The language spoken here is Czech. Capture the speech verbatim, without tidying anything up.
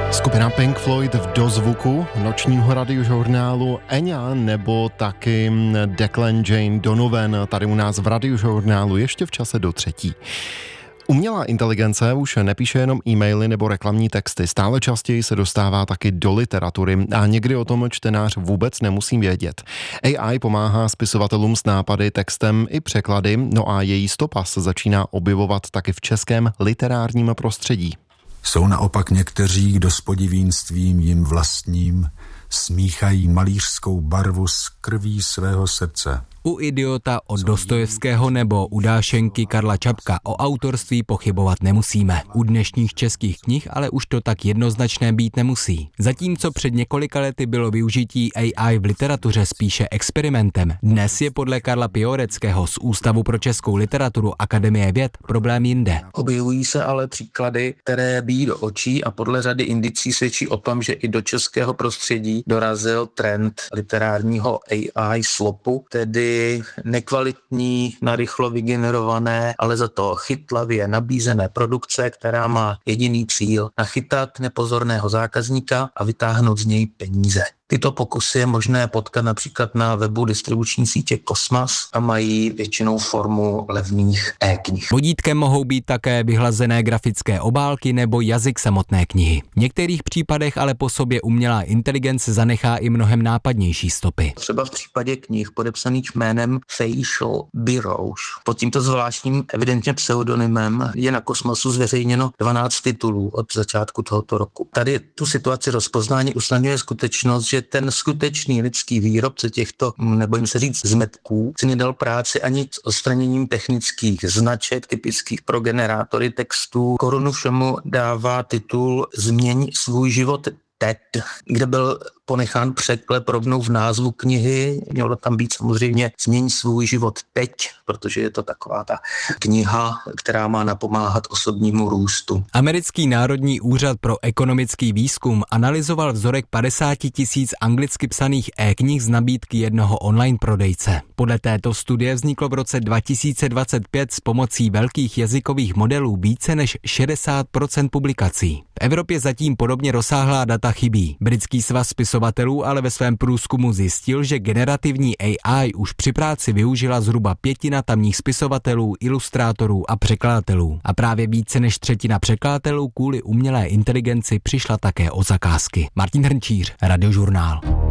Skupina Pink Floyd v dozvuku nočního radiožurnálu Enya nebo taky Declan Jane Donovan tady u nás v radiožurnálu ještě v čase do třetí. Umělá inteligence už nepíše jenom e-maily nebo reklamní texty, stále častěji se dostává taky do literatury a někdy o tom čtenář vůbec nemusí vědět. A I pomáhá spisovatelům s nápady, textem i překlady, no a její stopa se začíná objevovat taky v českém literárním prostředí. Jsou naopak někteří, kdo s podivínstvím jim vlastním smíchají malířskou barvu s krví svého srdce. U Idiota od Dostojevského nebo u Dášenky Karla Čapka o autorství pochybovat nemusíme. U dnešních českých knih ale už to tak jednoznačné být nemusí. Zatímco před několika lety bylo využití A I v literatuře spíše experimentem, dnes je podle Karla Pioreckého z Ústavu pro českou literaturu Akademie věd problém jinde. Objevují se ale příklady, které bijí do očí a podle řady indicí svědčí o tom, že i do českého prostředí dorazil trend literárního A I slopu, tedy nekvalitní, narychlo vygenerované, ale za to chytlavě nabízené produkce, která má jediný cíl nachytat nepozorného zákazníka a vytáhnout z něj peníze. Tyto pokusy je možné potkat například na webu distribuční sítě Kosmas a mají většinou formu levných e-knih. Vodítkem mohou být také vyhlazené grafické obálky nebo jazyk samotné knihy. V některých případech ale po sobě umělá inteligence zanechá i mnohem nápadnější stopy. Třeba v případě knih podepsaných jménem Facial Bureau. Pod tímto zvláštním, evidentně pseudonymem, je na Kosmasu zveřejněno dvanáct titulů od začátku tohoto roku. Tady tu situaci rozpoznání usnadňuje skutečnost, že ten skutečný lidský výrobce těchto, nebojím se říct, zmetků, si nedal práci ani s odstraněním technických značek typických pro generátory textů. Korunu všemu dává titul Změň svůj život teď, kde byl ponechán překlep rovnou v názvu knihy. Mělo tam být samozřejmě Změň svůj život teď, protože je to taková ta kniha, která má napomáhat osobnímu růstu. Americký národní úřad pro ekonomický výzkum analyzoval vzorek padesát tisíc anglicky psaných e-knih z nabídky jednoho online prodejce. Podle této studie vzniklo v roce dva tisíce dvacet pět s pomocí velkých jazykových modelů více než šedesát procent publikací. V Evropě zatím podobně rozsáhlá data chybí. Britský svaz spisovatelů ale ve svém průzkumu zjistil, že generativní A I už při práci využila zhruba pětina tamních spisovatelů, ilustrátorů a překladatelů. A právě více než třetina překladatelů kvůli umělé inteligenci přišla také o zakázky. Martin Hrnčíř, Radiožurnál.